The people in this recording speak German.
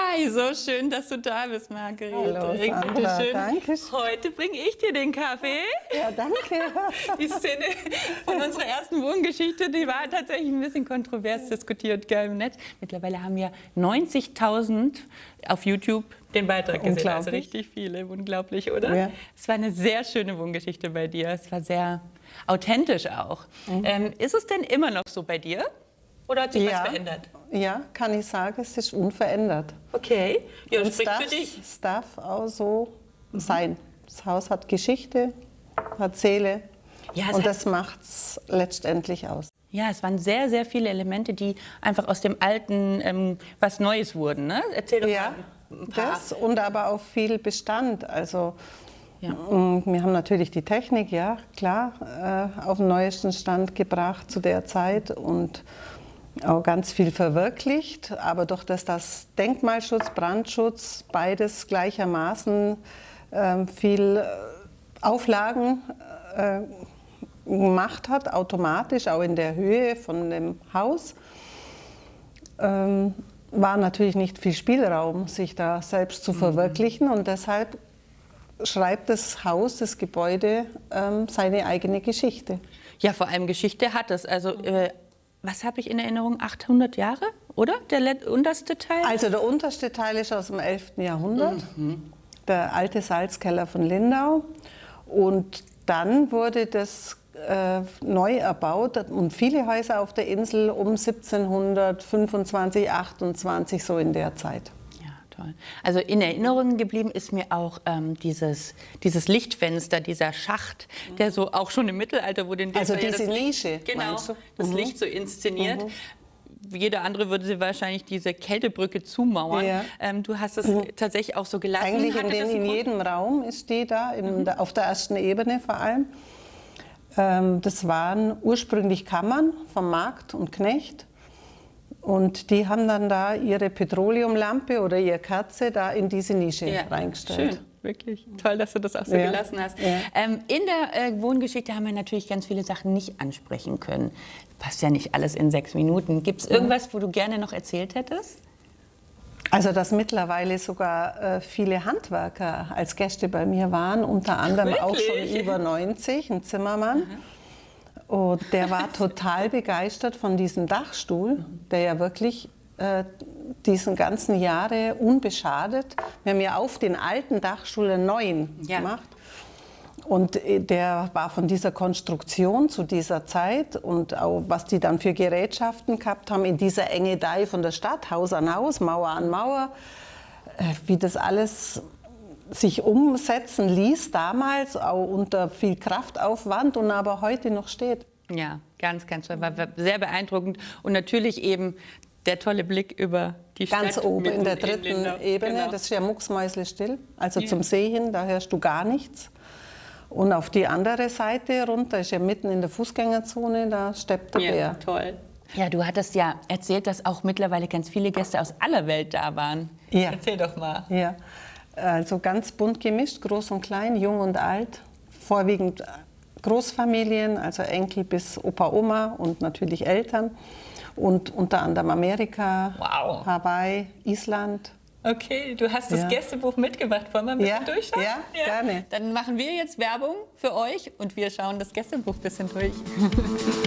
Hi, so schön, dass du da bist, Margarete. Hallo, Sandra, Bitteschön. danke schön. Heute bringe ich dir den Kaffee. Ja, danke. Die Szene von unserer ersten Wohngeschichte, die war tatsächlich ein bisschen kontrovers diskutiert im Netz. Mittlerweile haben ja 90.000 auf YouTube den Beitrag gesehen. Also richtig viele, unglaublich, oder? Ja. Es war eine sehr schöne Wohngeschichte bei dir. Es war sehr authentisch auch. Ist es denn immer noch so bei dir? Oder hat sich was verändert? Ja, kann ich sagen, es ist unverändert. Okay, ja, Und spricht für dich. es darf auch so sein. Das Haus hat Geschichte, hat Seele Ja, und das macht es letztendlich aus. Ja, es waren sehr, sehr viele Elemente, die einfach aus dem Alten was Neues wurden. Ne? Erzähl doch Ja, mal ein paar. das und aber auch viel Bestand. Also Ja. wir haben natürlich die Technik, ja klar, auf den neuesten Stand gebracht zu der Zeit und auch ganz viel verwirklicht, aber durch das Denkmalschutz, Brandschutz, beides gleichermaßen viel Auflagen gemacht hat, automatisch, auch in der Höhe von dem Haus, war natürlich nicht viel Spielraum, sich da selbst zu verwirklichen und deshalb schreibt das Haus, das Gebäude seine eigene Geschichte. Ja, vor allem Geschichte hat es. Also, was habe ich in Erinnerung? 800 Jahre, oder? Der unterste Teil? Also der unterste Teil ist aus dem 11. Jahrhundert, der alte Salzkeller von Lindau. Und dann wurde das neu erbaut und viele Häuser auf der Insel um 1725, 28, so in der Zeit. Toll. Also in Erinnerung geblieben ist mir auch dieses Lichtfenster, dieser Schacht, der so auch schon im Mittelalter wurde. In dem Also Fall diese Nische, genau, meinst du? das Licht so inszeniert. Jeder andere würde sie wahrscheinlich diese Kältebrücke zumauern. Ja. Du hast es tatsächlich auch so gelassen. Eigentlich in jedem Raum ist die da, auf der ersten Ebene vor allem. Das waren ursprünglich Kammern vom Markt und Knecht. Und die haben dann da ihre Petroleumlampe oder ihre Kerze da in diese Nische reingestellt. Schön, wirklich. Toll, dass du das auch so gelassen hast. Ja. In der Wohngeschichte haben wir natürlich ganz viele Sachen nicht ansprechen können. Passt ja nicht alles in 6 Minuten. Gibt es irgendwas, wo du gerne noch erzählt hättest? Also, dass mittlerweile sogar viele Handwerker als Gäste bei mir waren, unter anderem auch schon über 90, ein Zimmermann. Und der war total begeistert von diesem Dachstuhl, der ja wirklich diesen ganzen Jahre unbeschadet, wir haben ja auf den alten Dachstuhl einen neuen gemacht. Und der war von dieser Konstruktion zu dieser Zeit und auch was die dann für Gerätschaften gehabt haben, in dieser Engedei von der Stadt, Haus an Haus, Mauer an Mauer, wie das alles sich umsetzen ließ, damals auch unter viel Kraftaufwand und aber heute noch steht. Ja, ganz, ganz toll. War sehr beeindruckend. Und natürlich eben der tolle Blick über die Stadt. Ganz oben in der dritten Ebene, genau. Das ist ja mucksmäuschenstill, also zum See hin, da hörst du gar nichts. Und auf die andere Seite runter, ist ja mitten in der Fußgängerzone, da steppt der Bär. Toll. Ja, du hattest ja erzählt, dass auch mittlerweile ganz viele Gäste aus aller Welt da waren. Ja. Erzähl doch mal. Ja. Also ganz bunt gemischt, groß und klein, jung und alt, vorwiegend Großfamilien, also Enkel bis Opa, Oma und natürlich Eltern und unter anderem Amerika, Hawaii, Island. Okay, du hast das Gästebuch mitgebracht. Wollen wir ein bisschen durchschauen? Ja, gerne. Dann machen wir jetzt Werbung für euch und wir schauen das Gästebuch ein bisschen durch.